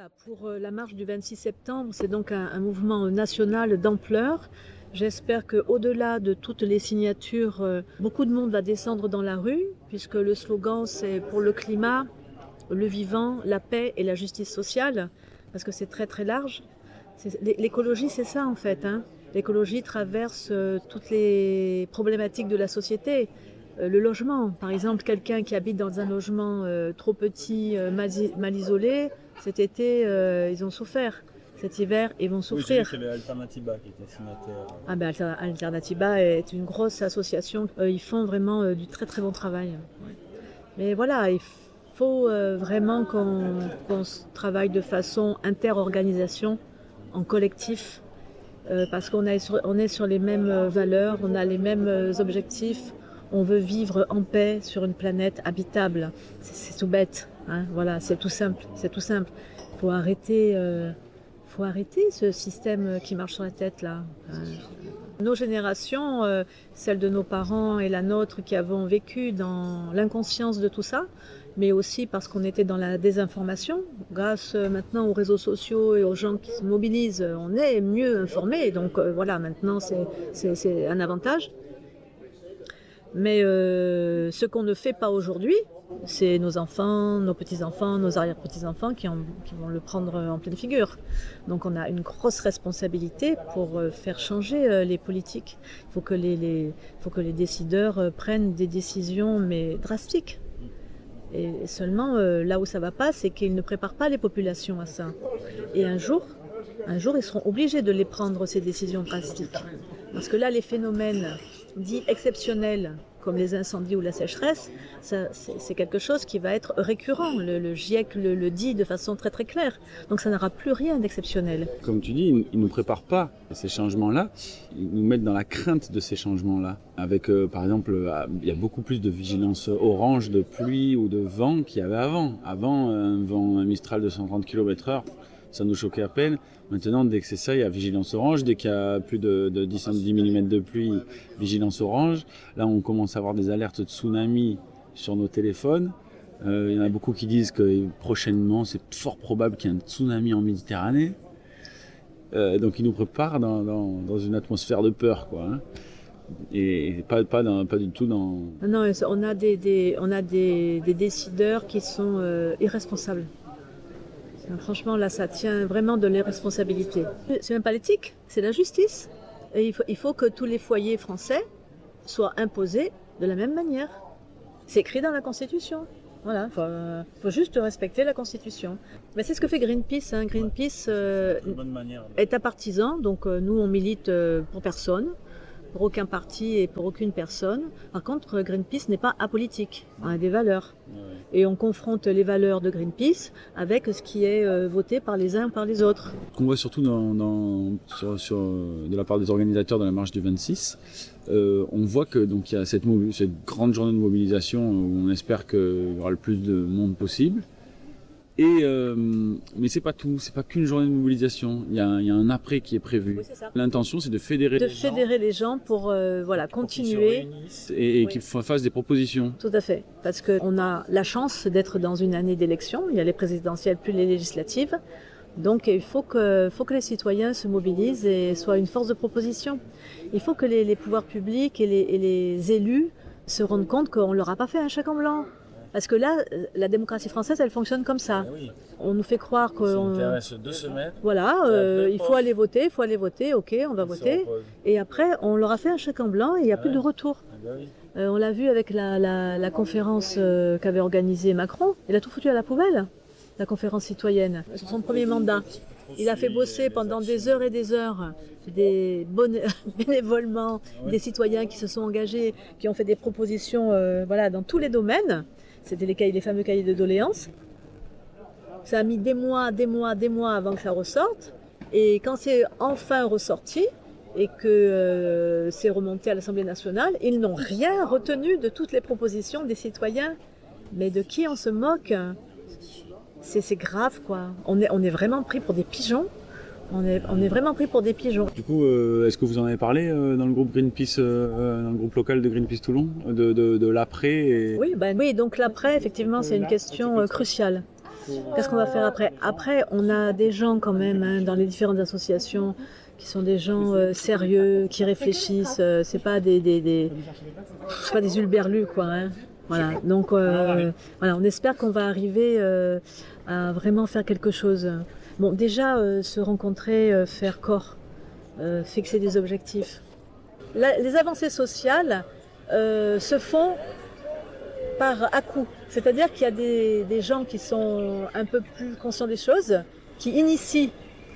Voilà, pour la marche du 26 septembre, c'est donc un mouvement national d'ampleur. J'espère qu'au-delà de toutes les signatures, beaucoup de monde va descendre dans la rue, puisque le slogan c'est pour le climat, le vivant, la paix et la justice sociale, parce que c'est très très large. L'écologie, c'est ça en fait, hein. L'écologie traverse toutes les problématiques de la société. Le logement, par exemple, quelqu'un qui habite dans un logement trop petit, mal isolé, cet été, ils ont souffert. Cet hiver, ils vont souffrir. Oui, j'ai vu qu'il y avait Alternatiba qui était signataire. Ah ben, Alternatiba est une grosse association. Ils font vraiment du très très bon travail. Mais voilà, il faut vraiment qu'on travaille de façon inter-organisation, en collectif, parce qu'on est sur les mêmes valeurs, on a les mêmes objectifs. On veut vivre en paix sur une planète habitable. C'est tout bête, hein, voilà, c'est tout simple. Faut arrêter ce système qui marche sur la tête là. Nos générations, celle de nos parents et la nôtre, qui avons vécu dans l'inconscience de tout ça, mais aussi parce qu'on était dans la désinformation. Grâce maintenant aux réseaux sociaux et aux gens qui se mobilisent, on est mieux informés. Donc voilà, maintenant c'est un avantage. Mais ce qu'on ne fait pas aujourd'hui, c'est nos enfants, nos petits-enfants, nos arrière-petits-enfants qui vont le prendre en pleine figure. Donc on a une grosse responsabilité pour faire changer les politiques. Il faut que les décideurs prennent des décisions, mais drastiques. Et seulement, là où ça ne va pas, c'est qu'ils ne préparent pas les populations à ça. Et un jour, ils seront obligés de les prendre, ces décisions drastiques. Parce que là, les phénomènes dits exceptionnels, comme les incendies ou la sécheresse, c'est quelque chose qui va être récurrent. Le GIEC le dit de façon très très claire. Donc ça n'aura plus rien d'exceptionnel. Comme tu dis, ils ne nous préparent pas à ces changements-là. Ils nous mettent dans la crainte de ces changements-là. Avec, par exemple, il y a beaucoup plus de vigilance orange, de pluie ou de vent qu'il y avait avant. Avant, un Mistral de 130 km/h, ça nous choquait à peine. Maintenant, dès que c'est ça, il y a vigilance orange. Dès qu'il y a plus de 10 mm de pluie, vigilance orange. Là, on commence à avoir des alertes de tsunami sur nos téléphones. Il y en a beaucoup qui disent que prochainement, c'est fort probable qu'il y ait un tsunami en Méditerranée. Donc, ils nous préparent dans une atmosphère de peur, quoi. Hein. Et pas du tout dans... Non, on a des décideurs qui sont irresponsables. Franchement, là, ça tient vraiment de l'irresponsabilité. C'est même pas l'éthique, c'est la justice. Et il faut que tous les foyers français soient imposés de la même manière. C'est écrit dans la Constitution. Voilà, faut juste respecter la Constitution. Mais c'est ce que fait Greenpeace. Hein. Greenpeace est un partisan, donc nous, on milite pour personne. Pour aucun parti et pour aucune personne. Par contre, Greenpeace n'est pas apolitique. On a des valeurs. Et on confronte les valeurs de Greenpeace avec ce qui est voté par les uns ou par les autres. On voit surtout de la part des organisateurs de la marche du 26, on voit que donc il y a cette grande journée de mobilisation où on espère qu'il y aura le plus de monde possible. Mais c'est pas tout, c'est pas qu'une journée de mobilisation. Il y a un après qui est prévu. Oui, c'est ça. L'intention, c'est de fédérer les gens pour continuer et qu'ils fassent des propositions. Tout à fait, parce qu'on a la chance d'être dans une année d'élection. Il y a les présidentielles plus les législatives. Donc il faut que les citoyens se mobilisent et soient une force de proposition. Il faut que les pouvoirs publics et les élus se rendent compte qu'on ne leur a pas fait un chèque en blanc. Parce que là, la démocratie française, elle fonctionne comme ça. Oui. On nous fait croire qu'on... Ça intéresse 2 semaines. Voilà, il faut aller voter, ok, on va voter. Et après, on leur a fait un chèque en blanc et il n'y a plus de retour. Oui. On l'a vu avec la conférence qu'avait organisée Macron. Il a tout foutu à la poubelle, la conférence citoyenne. Sur son premier mandat. Il a fait bosser pendant des heures et des heures bénévolement des citoyens qui se sont engagés, qui ont fait des propositions dans tous les domaines. C'était les fameux cahiers de doléances. Ça a mis des mois avant que ça ressorte. Et quand c'est enfin ressorti et que c'est remonté à l'Assemblée nationale, ils n'ont rien retenu de toutes les propositions des citoyens. Mais de qui on se moque ? C'est grave, quoi. On est vraiment pris pour des pigeons. On est vraiment pris pour des pigeons. Du coup, est-ce que vous en avez parlé dans le groupe Greenpeace, dans le groupe local de Greenpeace Toulon, de l'après Oui, donc l'après, effectivement, c'est une question cruciale. Qu'est-ce qu'on va faire après? Après, on a des gens quand même dans les différentes associations qui sont des gens sérieux, qui réfléchissent. C'est pas c'est pas des hurluberlus, quoi. Voilà. Donc, voilà, on espère qu'on va arriver à vraiment faire quelque chose. Bon, déjà, se rencontrer, faire corps, fixer des objectifs. Les avancées sociales se font par à-coups. C'est-à-dire qu'il y a des gens qui sont un peu plus conscients des choses, qui initient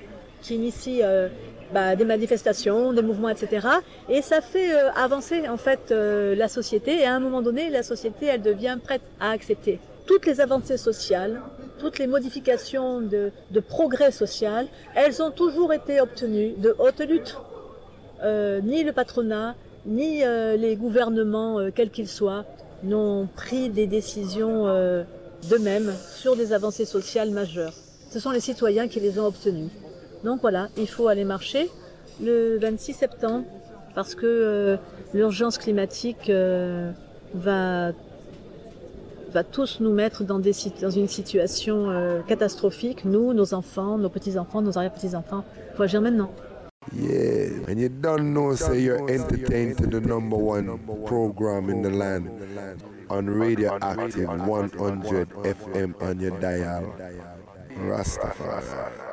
des manifestations, des mouvements, etc. Et ça fait avancer en fait la société. Et à un moment donné, la société, elle devient prête à accepter. Toutes les avancées sociales, toutes les modifications de progrès social, elles ont toujours été obtenues de haute lutte. Ni le patronat, ni les gouvernements, quels qu'ils soient, n'ont pris des décisions d'eux-mêmes sur des avancées sociales majeures. Ce sont les citoyens qui les ont obtenues. Donc voilà, il faut aller marcher le 26 septembre parce que l'urgence climatique va tous nous mettre dans une situation catastrophique, nous, nos enfants, nos petits-enfants, nos arrière-petits-enfants. Il faut agir maintenant. Yeah, and you don't know, say you're entertained to the #1 program in the land on Radioactive 100 FM on your dial. Rastafari.